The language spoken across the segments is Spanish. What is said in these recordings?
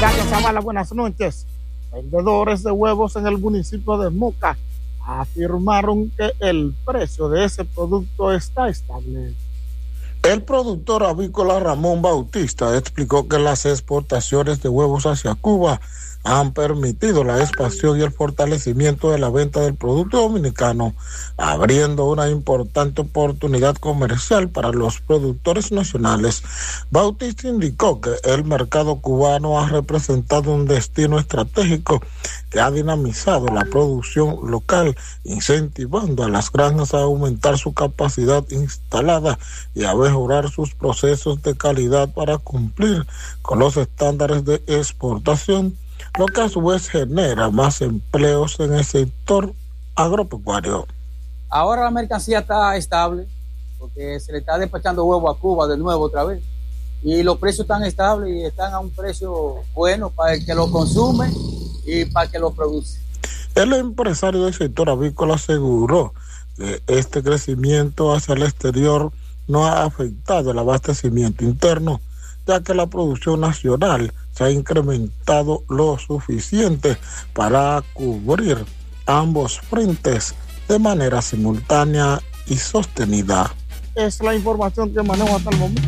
Gracias, Zavala. Buenas noches. Vendedores de huevos en el municipio de Moca afirmaron que el precio de ese producto está estable. El productor avícola Ramón Bautista explicó que las exportaciones de huevos hacia Cuba han permitido la expansión y el fortalecimiento de la venta del producto dominicano, abriendo una importante oportunidad comercial para los productores nacionales. Bautista indicó que el mercado cubano ha representado un destino estratégico que ha dinamizado la producción local, incentivando a las granjas a aumentar su capacidad instalada y a mejorar sus procesos de calidad para cumplir con los estándares de exportación, lo que a su vez genera más empleos en el sector agropecuario. Ahora la mercancía está estable porque se le está despachando huevo a Cuba de nuevo otra vez y los precios están estables y están a un precio bueno para el que lo consume y para el que lo produce. El empresario del sector avícola aseguró que este crecimiento hacia el exterior no ha afectado el abastecimiento interno, ya que la producción nacional se ha incrementado lo suficiente para cubrir ambos frentes de manera simultánea y sostenida. Es la información que manejo hasta el momento.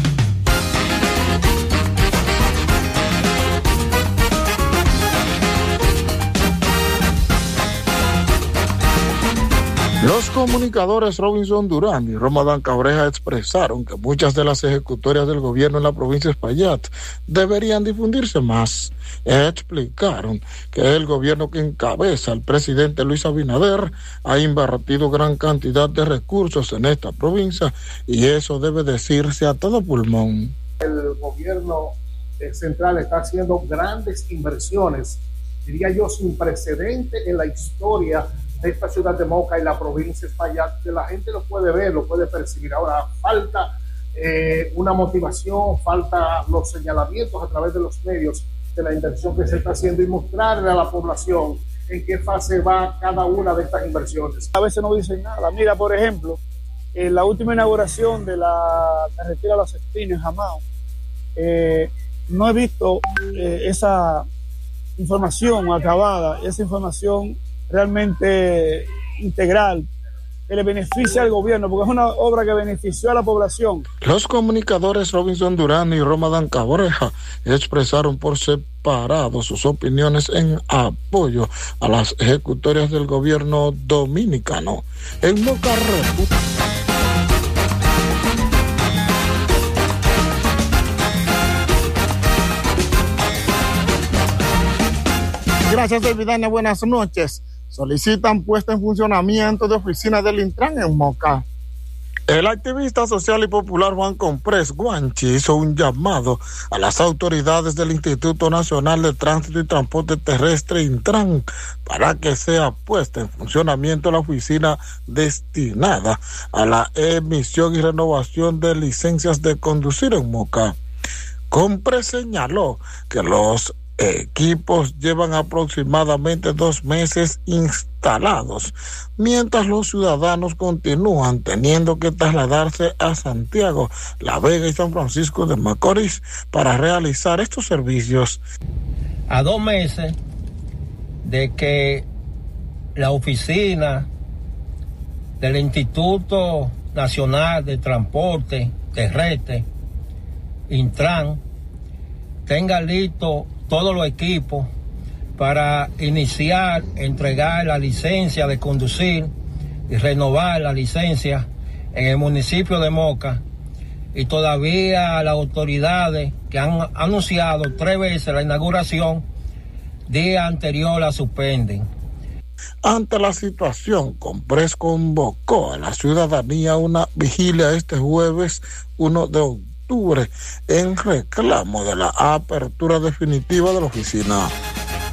Los comunicadores Robinson Durán y Romadán Cabreja expresaron que muchas de las ejecutorias del gobierno en la provincia de Espaillat deberían difundirse más. Explicaron que el gobierno que encabeza el presidente Luis Abinader ha invertido gran cantidad de recursos en esta provincia y eso debe decirse a todo pulmón. El gobierno central está haciendo grandes inversiones, diría yo, sin precedente en la historia de esta ciudad de Moca y la provincia de Espaillat, que la gente lo puede ver, lo puede percibir. Ahora falta una motivación, falta los señalamientos a través de los medios de la inversión que se está haciendo y mostrarle a la población en qué fase va cada una de estas inversiones. A veces no dicen nada. Mira, por ejemplo, en la última inauguración de la carretera Los Espines en Jamao, no he visto esa información acabada, esa información realmente integral que le beneficia al gobierno, porque es una obra que benefició a la población. Los comunicadores Robinson Durán y Romadán Cabreja expresaron por separado sus opiniones en apoyo a las ejecutorias del gobierno dominicano. En Moca, gracias, Davidania. Buenas noches. Solicitan puesta en funcionamiento de oficinas del Intran en Moca. El activista social y popular Juan Comprés Guanchi hizo un llamado a las autoridades del Instituto Nacional de Tránsito y Transporte Terrestre Intran para que sea puesta en funcionamiento la oficina destinada a la emisión y renovación de licencias de conducir en Moca. Comprés señaló que los equipos llevan aproximadamente 2 meses instalados, mientras los ciudadanos continúan teniendo que trasladarse a Santiago, La Vega y San Francisco de Macorís para realizar estos servicios. A 2 meses de que la oficina del Instituto Nacional de Transporte Terrestre, Intran, tenga listo todos los equipos para iniciar, entregar la licencia de conducir y renovar la licencia en el municipio de Moca, y todavía las autoridades que han anunciado 3 veces la inauguración, día anterior la suspenden. Ante la situación, Comprés convocó a la ciudadanía a una vigilia este jueves 1 de octubre en reclamo de la apertura definitiva de la oficina.